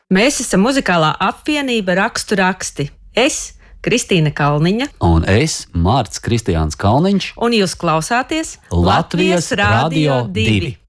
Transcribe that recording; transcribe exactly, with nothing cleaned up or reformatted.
Mēs esam muzikālā apvienība Rakstu raksti. Es, Kristīna Kalniņa. Un es, Mārts Kristiāns Kalniņš. Un jūs klausāties Latvijas Radio divi.